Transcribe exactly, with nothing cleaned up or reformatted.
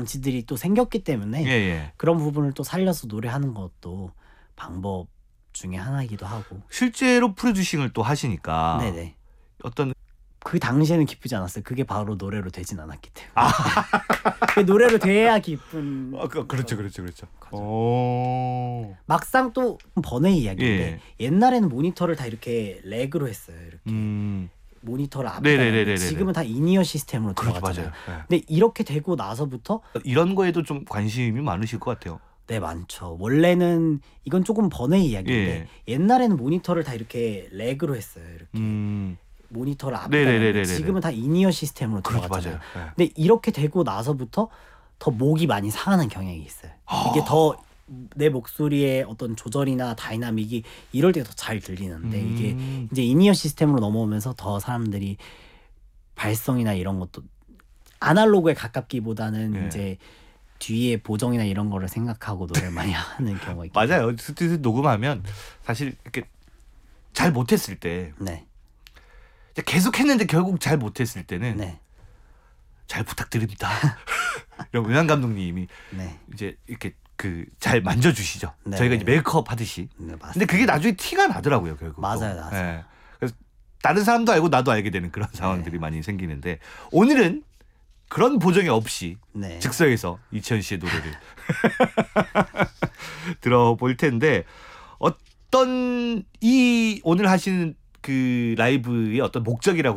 장치들이 또 생겼기 때문에 예, 예. 그런 부분을 또 살려서 노래하는 것도 방법 중에 하나이기도 하고. 실제로 프로듀싱을 또 하시니까 네네. 어떤 그 당시에는 기쁘지 않았어요. 그게 바로 노래로 되진 않았기 때문에. 아. 그 노래로 돼야 기쁜. 아, 그, 그렇죠, 그렇죠, 그렇죠. 거죠. 오. 막상 또 번외 이야기인데 예. 옛날에는 모니터를 다 이렇게 렉으로 했어요. 이렇게 음. 모니터를 앞에. 네네네네네. 지금은 다 인이어 시스템으로 그렇죠, 들어갔잖아요. 맞아요. 네. 근데 이렇게 되고 나서부터 이런 거에도 좀 관심이 많으실 것 같아요. 네, 많죠. 원래는 이건 조금 번외 이야기인데 예. 옛날에는 모니터를 다 이렇게 렉으로 했어요. 이렇게 음. 모니터를 앞에. 네네네네네. 지금은 다 인이어 시스템으로 그렇죠, 들어갔잖아요. 맞아요. 네. 근데 이렇게 되고 나서부터 더 목이 많이 상하는 경향이 있어요. 아. 이게 더 내 목소리의 어떤 조절이나 다이나믹이 이럴 때 더 잘 들리는데 음. 이게 이제 인이어 시스템으로 넘어오면서 더 사람들이 발성이나 이런 것도 아날로그에 가깝기보다는 네. 이제 뒤에 보정이나 이런 거를 생각하고 노래를 많이 하는 경우가 있죠. 맞아요. 스튜디오 녹음하면 사실 이렇게 잘 못했을 때 네. 계속 했는데 결국 잘 못했을 때는 네. 잘 부탁드립니다. 이런 은한 감독님이 네. 이제 이렇게 그 잘 만져주시죠. 네. 저희가 이제 메이크업 하듯이. 네, 맞습니다. 근데 그게 나중에 티가 나더라고요, 결국. 맞아요, 맞아요. 그래서 다른 사람도 알고 나도 알게 되는 그런 상황들이 네. 많이 생기는데 오늘은 그런 보정이 없이 네. 즉석에서 이천 씨의 노래를 들어볼 텐데 어떤 이 오늘 하시는 그 라이브의 어떤 목적이라고